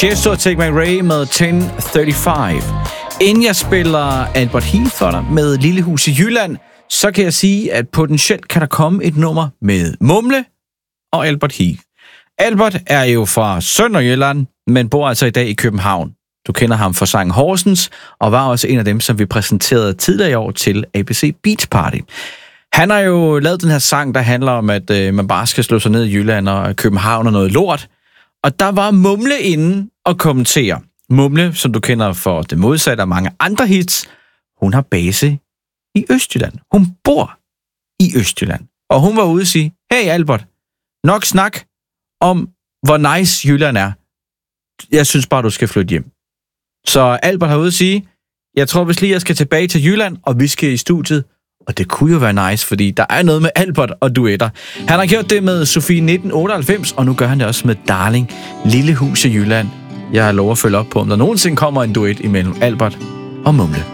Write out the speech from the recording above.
Chesto og Take My Ray med 1035. Inden jeg spiller Albert Heath for dig med Lille Hus i Jylland, så kan jeg sige, at potentielt kan der komme et nummer med Mumle og Albert Heath. Albert er jo fra Sønderjylland, men bor altså i dag i København. Du kender ham for sangen Horsens, og var også en af dem, som vi præsenterede tidligere i år til ABC Beach Party. Han har jo lavet den her sang, der handler om, at man bare skal slå sig ned i Jylland og København og noget lort. Og der var Mumle inde og kommentere. Mumle, som du kender for det modsatte af mange andre hits, hun har base i Østjylland. Hun bor i Østjylland. Og hun var ude og sige, hey Albert, nok snak om, hvor nice Jylland er. Jeg synes bare, du skal flytte hjem. Så Albert har ude at sige, jeg tror vist lige, jeg skal tilbage til Jylland, og vi skal i studiet. Og det kunne jo være nice, fordi der er noget med Albert og duetter. Han har gjort det med Sofie 1998, og nu gør han det også med Darling, Lille Hus i Jylland. Jeg har lov at følge op på, om der nogensinde kommer en duet imellem Albert og Mumle.